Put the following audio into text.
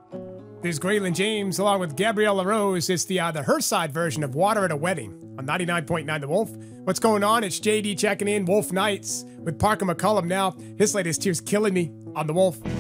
There's Graylin James along with Gabrielle LaRose. It's the Her Side version of Water at a Wedding on 99.9 The Wolf. What's going on? It's JD checking in. Wolf Nights with Parker McCullum now. His latest Tears Killing Me on The Wolf.